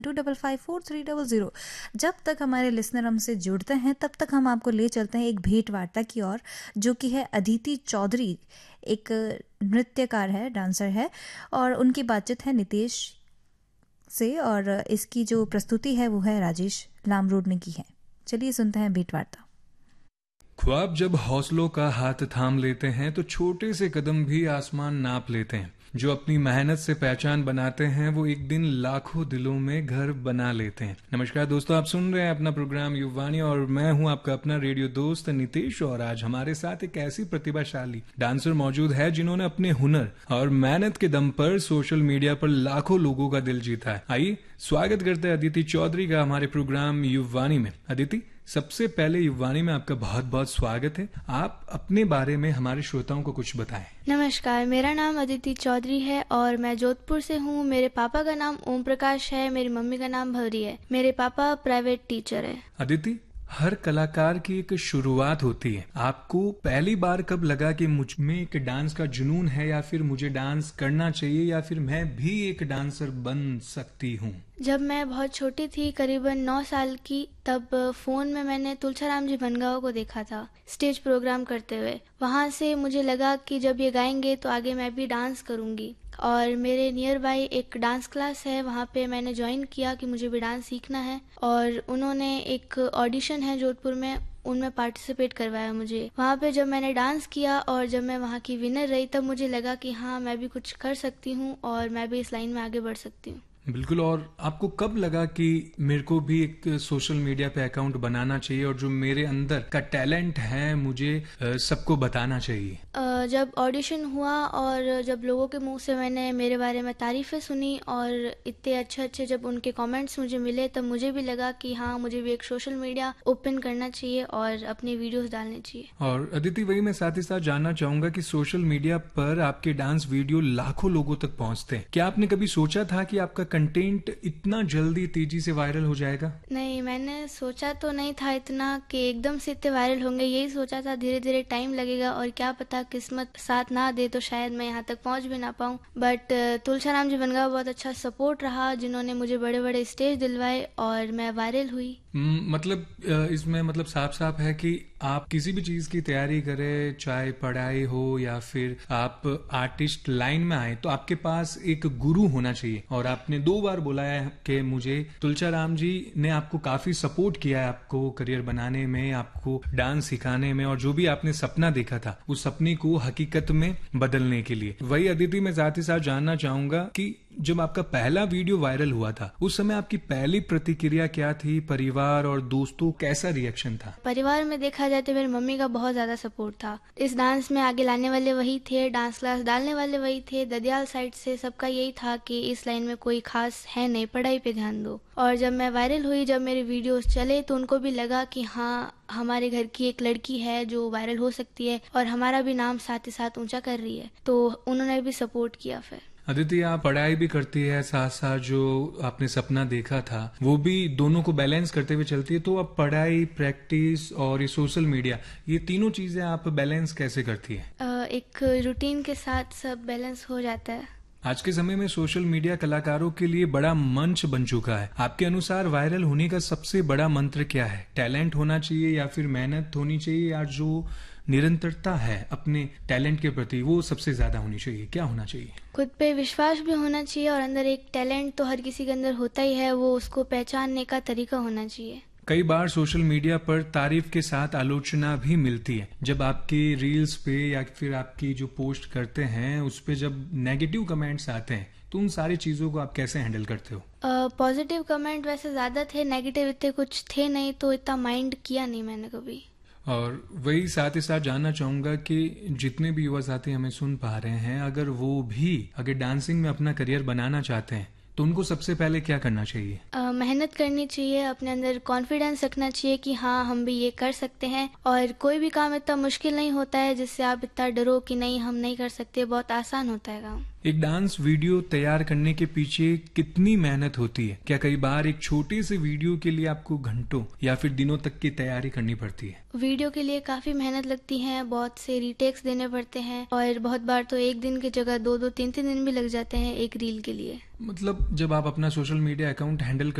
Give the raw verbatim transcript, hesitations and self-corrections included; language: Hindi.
To double five four three double zero. जब तक हमारे लिसनर हमसे जुड़ते हैं तब तक हम आपको ले चलते हैं एक भेंट वार्ता की ओर, जो कि है अदिति चौधरी, एक नृत्यकार है, डांसर है, और उनकी बातचीत है नितेश से, और इसकी जो प्रस्तुति है वो है राजेश लामरोड ने की है। चलिए सुनते हैं भेंट वार्ता। ख्वाब जब हौसलों का हाथ थाम लेते हैं तो छोटे से कदम भी आसमान नाप लेते हैं। जो अपनी मेहनत से पहचान बनाते हैं वो एक दिन लाखों दिलों में घर बना लेते हैं। नमस्कार दोस्तों, आप सुन रहे हैं अपना प्रोग्राम युवानी और मैं हूं आपका अपना रेडियो दोस्त नितेश। और आज हमारे साथ एक ऐसी प्रतिभाशाली डांसर मौजूद है जिन्होंने अपने हुनर और मेहनत के दम पर सोशल मीडिया पर लाखों लोगों का दिल जीता है। आइए स्वागत करते हैं अदिति चौधरी का हमारे प्रोग्राम युवानी में। अदिति, सबसे पहले युवानी में आपका बहुत बहुत स्वागत है। आप अपने बारे में हमारे श्रोताओं को कुछ बताएं। नमस्कार, मेरा नाम अदिति चौधरी है और मैं जोधपुर से हूँ। मेरे पापा का नाम ओम प्रकाश है, मेरी मम्मी का नाम भवरी है। मेरे पापा प्राइवेट टीचर है। अदिति, हर कलाकार की एक शुरुआत होती है। आपको पहली बार कब लगा कि मुझ में एक डांस का जुनून है, या फिर मुझे डांस करना चाहिए, या फिर मैं भी एक डांसर बन सकती हूँ? जब मैं बहुत छोटी थी, करीबन नौ साल की, तब फोन में मैंने तुलसीराम जी बनगांव को देखा था स्टेज प्रोग्राम करते हुए। वहां से मुझे लगा कि जब ये गाएंगे तो आगे मैं भी डांस करूंगी, और मेरे नियर बाई एक डांस क्लास है, वहाँ पे मैंने ज्वाइन किया कि मुझे भी डांस सीखना है। और उन्होंने एक ऑडिशन है जोधपुर में, उनमें पार्टिसिपेट करवाया मुझे। वहाँ पे जब मैंने डांस किया और जब मैं वहाँ की विनर रही, तब मुझे लगा कि हाँ, मैं भी कुछ कर सकती हूँ और मैं भी इस लाइन में आगे बढ़ सकती हूँ। बिल्कुल। और आपको कब लगा कि मेरे को भी एक सोशल मीडिया पे अकाउंट बनाना चाहिए और जो मेरे अंदर का टैलेंट है मुझे सबको बताना चाहिए? जब ऑडिशन हुआ और जब लोगों के मुंह से मैंने मेरे बारे में तारीफें सुनी और इतने अच्छे अच्छे जब उनके कमेंट्स मुझे मिले, तब मुझे भी लगा कि हाँ, मुझे भी एक सोशल मीडिया ओपन करना चाहिए और अपने वीडियोस डालने चाहिए। और अदिति, वही मैं साथ ही साथ जानना चाहूंगा कि सोशल मीडिया पर आपके डांस वीडियो लाखों लोगों तक पहुंचते हैं। क्या आपने कभी सोचा था कि आपका कंटेंट इतना जल्दी तेजी से वायरल हो जाएगा? नहीं, मैंने सोचा तो नहीं था इतना कि एकदम से इतने वायरल होंगे। यही सोचा था धीरे धीरे टाइम लगेगा और क्या पता किस्मत साथ ना दे तो शायद मैं यहाँ तक पहुँच भी ना पाऊँ। बट तुलसीराम जी बनगांव बहुत अच्छा सपोर्ट रहा, जिन्होंने मुझे बड़े बड़े स्टेज दिलवाए और मैं वायरल हुई। मतलब इसमें मतलब साफ साफ है कि आप किसी भी चीज की तैयारी करें, चाहे पढ़ाई हो या फिर आप आर्टिस्ट लाइन में आए, तो आपके पास एक गुरु होना चाहिए। और आपने दो बार बोला है कि मुझे तुलसीराम जी ने आपको काफी सपोर्ट किया है आपको करियर बनाने में, आपको डांस सिखाने में, और जो भी आपने सपना देखा था उस सपने को हकीकत में बदलने के लिए। वही अदिति, मैं साथ ही साथ जानना चाहूंगा कि जब आपका पहला वीडियो वायरल हुआ था उस समय आपकी पहली प्रतिक्रिया क्या थी? परिवार और दोस्तों कैसा रिएक्शन था? परिवार में देखा जाए तो मेरी मम्मी का बहुत ज्यादा सपोर्ट था। इस डांस में आगे लाने वाले वही थे, डांस क्लास डालने वाले वही थे। ददियाल साइड से सबका यही था कि इस लाइन में कोई खास है नहीं, पढ़ाई पे ध्यान दो। और जब मैं वायरल हुई, जब मेरे वीडियोस चले, तो उनको भी लगा कि हाँ, हमारे घर की एक लड़की है जो वायरल हो सकती है और हमारा भी नाम साथ ही साथ ऊंचा कर रही है, तो उन्होंने भी सपोर्ट किया। फिर अदिति, आप पढ़ाई भी करती है, साथ साथ जो आपने सपना देखा था वो भी, दोनों को बैलेंस करते हुए चलती है। तो अब पढ़ाई, प्रैक्टिस और ये सोशल मीडिया, ये तीनों चीजें आप बैलेंस कैसे करती है? आ, एक रूटीन के साथ सब बैलेंस हो जाता है। आज के समय में सोशल मीडिया कलाकारों के लिए बड़ा मंच बन चुका है। आपके अनुसार वायरल होने का सबसे बड़ा मंत्र क्या है? टैलेंट होना चाहिए या फिर मेहनत होनी चाहिए, या जो निरंतरता है अपने टैलेंट के प्रति वो सबसे ज्यादा होनी चाहिए? क्या होना चाहिए? खुद पे विश्वास भी होना चाहिए, और अंदर एक टैलेंट तो हर किसी के अंदर होता ही है, वो उसको पहचानने का तरीका होना चाहिए। कई बार सोशल मीडिया पर तारीफ के साथ आलोचना भी मिलती है। जब आपकी रील्स पे या फिर आपकी जो पोस्ट करते हैं उस पे जब नेगेटिव कमेंट्स आते हैं, तो उन सारी चीजों को आप कैसे हैंडल करते हो? पॉजिटिव कमेंट वैसे ज्यादा थे, नेगेटिव इतने कुछ थे नहीं, तो इतना माइंड किया नहीं मैंने कभी। और वही साथ ही साथ जानना चाहूंगा कि जितने भी युवा साथी हमें सुन पा रहे हैं, अगर वो भी अगर डांसिंग में अपना करियर बनाना चाहते हैं तो उनको सबसे पहले क्या करना चाहिए? uh, मेहनत करनी चाहिए, अपने अंदर कॉन्फिडेंस रखना चाहिए कि हाँ, हम भी ये कर सकते हैं। और कोई भी काम इतना मुश्किल नहीं होता है जिससे आप इतना डरो कि नहीं हम नहीं कर सकते, बहुत आसान होता है काम। एक डांस वीडियो तैयार करने के पीछे कितनी मेहनत होती है? क्या कई बार एक छोटे से वीडियो के लिए आपको घंटों या फिर दिनों तक की तैयारी करनी पड़ती है? वीडियो के लिए काफ़ी मेहनत लगती है, बहुत से रीटेक्स देने पड़ते हैं और बहुत बार तो एक दिन की जगह दो दो तीन तीन दिन भी लग जाते हैं एक रील के लिए। मतलब जब आप अपना सोशल मीडिया अकाउंट हैंडल